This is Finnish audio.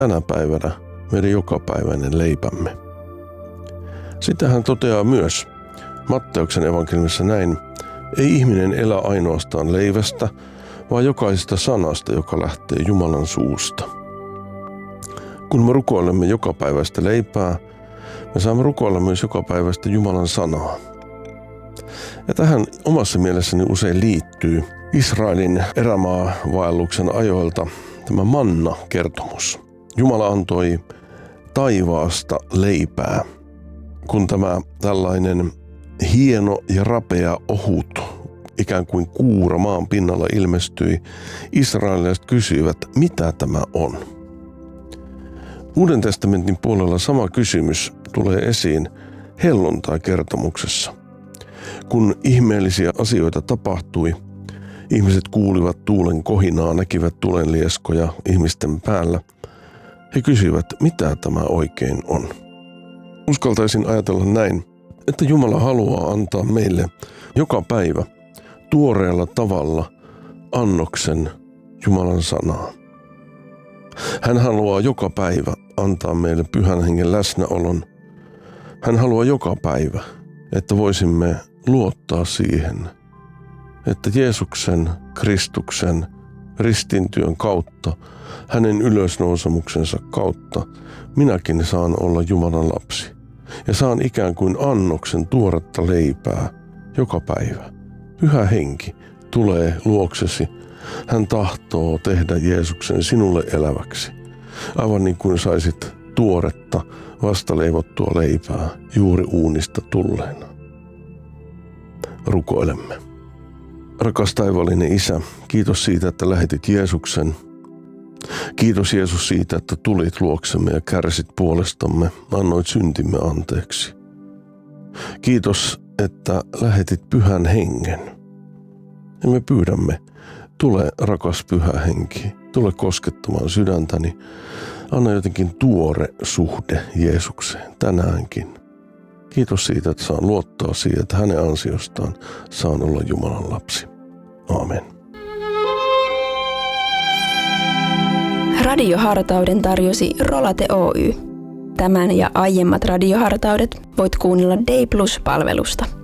tänä päivänä meidän jokapäiväinen leipämme. Sitten hän toteaa myös Matteuksen evankeliumissa näin: ei ihminen elä ainoastaan leivästä, vaan jokaisesta sanasta, joka lähtee Jumalan suusta. Kun me rukoilemme jokapäiväistä leipää, me saamme rukoilla myös jokapäiväistä Jumalan sanaa. Ja tähän omassa mielessäni usein liittyy Israelin erämaavaelluksen ajoilta tämä manna-kertomus. Jumala antoi taivaasta leipää. Kun tämä tällainen hieno ja rapea ohut, ikään kuin kuura maan pinnalla ilmestyi, israelilaiset kysyivät, mitä tämä on. Uuden testamentin puolella sama kysymys tulee esiin helluntai-kertomuksessa. Kun ihmeellisiä asioita tapahtui, ihmiset kuulivat tuulen kohinaa, näkivät tulenlieskoja ihmisten päällä. He kysyivät, mitä tämä oikein on. Uskaltaisin ajatella näin, että Jumala haluaa antaa meille joka päivä tuoreella tavalla annoksen Jumalan sanaa. Hän haluaa joka päivä antaa meille Pyhän Hengen läsnäolon. Hän haluaa joka päivä, että voisimme luottaa siihen, että Jeesuksen, Kristuksen, ristintyön kautta, hänen ylösnousemuksensa kautta, minäkin saan olla Jumalan lapsi. Ja saan ikään kuin annoksen tuoretta leipää joka päivä. Pyhä Henki tulee luoksesi. Hän tahtoo tehdä Jeesuksen sinulle eläväksi. Aivan niin kuin saisit tuoretta, vastaleivottua leipää juuri uunista tulleena. Rukoilemme. Rakas taivaallinen Isä, kiitos siitä, että lähetit Jeesuksen. Kiitos Jeesus siitä, että tulit luoksemme ja kärsit puolestamme, annoit syntimme anteeksi. Kiitos, että lähetit Pyhän Hengen. Ja me pyydämme, tule rakas Pyhä Henki, tule koskettamaan sydäntäni. Anna jotenkin tuore suhde Jeesukseen tänäänkin. Kiitos siitä, että saan luottaa siihen, että hänen ansiostaan saan olla Jumalan lapsi. Aamen. Radiohartauden tarjosi Rolate Oy. Tämän ja aiemmat radiohartaudet voit kuunnella Day Plus-palvelusta.